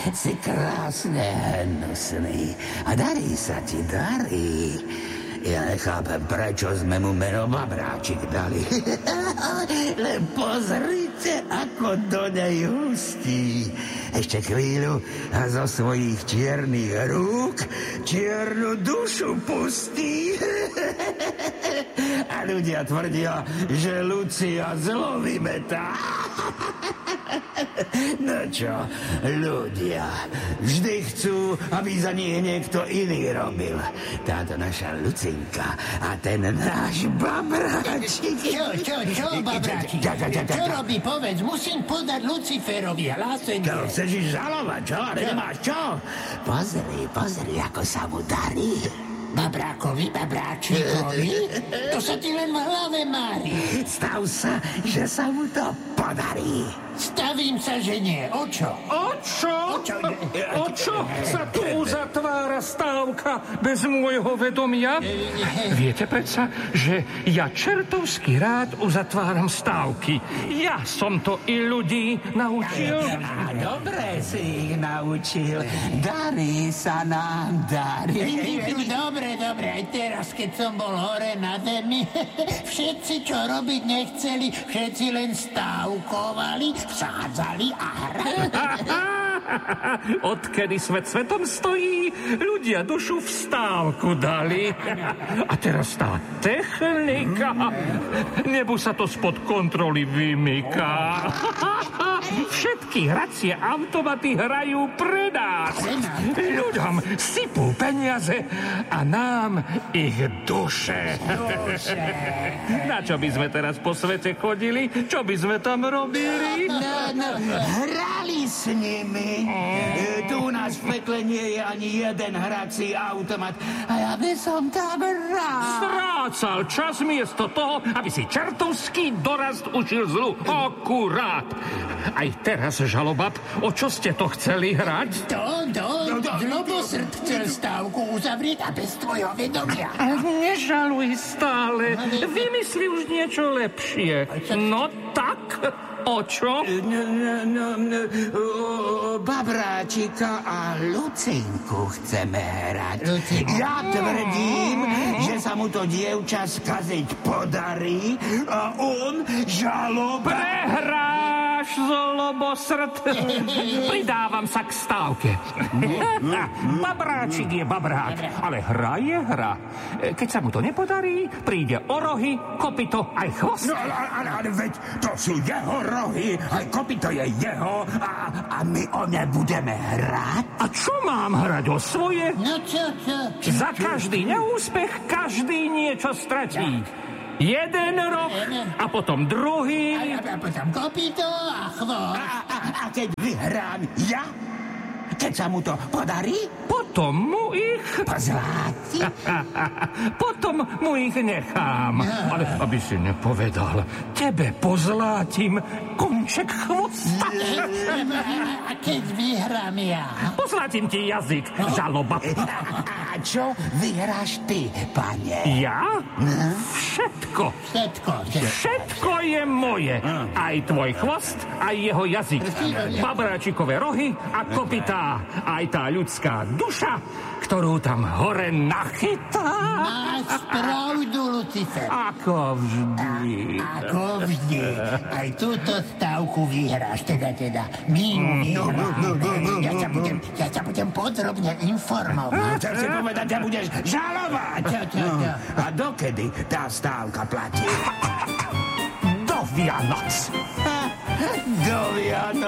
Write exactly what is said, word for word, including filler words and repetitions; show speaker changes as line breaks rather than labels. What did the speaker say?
si krásne hnusný. A darí sa ti, darí. Ja nechápem, prečo sme mu meno Babráčik dali. Len pozrite, ako do nej hustí. Ešte chvíľu a zo svojich čiernych rúk čiernu dušu pustí. A ľudia tvrdia, že Lucia zlo vymetá. No čo, ľudia, vždy chcú, aby za nich niekto iný robil. Táto naša Lucinka a ten náš Babráčik.
Čo, čo, čo, Babráčik? Čo robí, povedz, musím podať Luciferovi hlásenie.
To chceš ich žalovať, čo? Ale nemáš čo? Pozri, pozri, ako sa mu darí.
Babrákovi, Babráčikovi? To sa ti len v hlave mári.
Stav sa, že sa mu to podarí.
Stavím sa, že nie. O čo?
O čo?
O čo?
O čo sa tu uzatvára stávka bez môjho vedomia? Viete predsa, že ja čertovsky rád uzatváram stávky. Ja som to i ľudí naučil.
A dobre si ich naučil. Darí sa nám, darí.
Dobre, dobre, aj teraz, keď som bol hore na zemi, všetci, čo robiť nechceli, všetci len stávkovali, vsádzali a hrali.
Odkedy svet svetom stojí, ľudia dušu v stávku dali. A teraz tá technika, nebu sa to spod kontroly vymyká. Všetky hracie automaty hrajú pre nás. Ľuďom sypú peniaze a nám ich duše. Na čo by sme teraz po svete chodili? Čo by sme tam robili?
No, no, hrali s nimi. Mm. Tu u nás v pekle nie je ani jeden hrací automat. A ja by som tam rád.
Strácal čas miesto toho, aby si čertovský dorast učil zlu. Akurát. Aj teraz, žalobab, o čo ste to chceli hrať?
To, to, Zlobosrd chcel stávku uzavrieť a bez tvojho vedomia.
Nežaluj stále. Vymysli už niečo lepšie. No tak, o čo?
No, no, no, no, o Babráčika a Lucinku chceme hrať. Lucinku. Ja tvrdím, že sa mu to dievča skaziť podarí a on žaloba...
Prehráš, Zlobosrd. Pridávam sa k stávke. Babráčik je babrák, ale hra je hra. Keď sa mu to nepodarí, príde o rohy, kopyto aj chvost.
No, ale, ale veď to sú jeho rohy, aj kopyto je jeho a, a my o ne budeme hrať.
A čo mám hrať, o svoje?
No čo, čo? čo
Za každý neúspech každý niečo stratí. Jeden roh a potom druhý.
A, a potom kopyto a chvost.
A, a, a keď vyhrám ja? Keď sa mu to podarí?
Potom mu ich...
Pozláti?
Potom mu ich nechám. Ale aby si nepovedal, tebe pozlátim konček chvosta.
A keď vyhrám ja?
Pozlátim ti jazyk, žaloba.
A čo vyhráš ty, pane?
Ja? Všetko.
Všetko.
Všetko je moje. Aj tvoj chvost, aj jeho jazyk. Babráčikové rohy a kopytá. Aj tá ľudská duša, ktorú tam hore nachytá.
Máš pravdu, Lucifer.
Ako vždy.
Ako vždy. Aj túto stávku vyhráš, teda, teda. My vyhráme. Ja ťa budem, ja ťa budem podrobne informovať.
Chceš si povedať, že budeš žalovať?
Čo, čo, čo?
A dokedy tá stávka platí?
Do Vianoc.
Do Vianoc.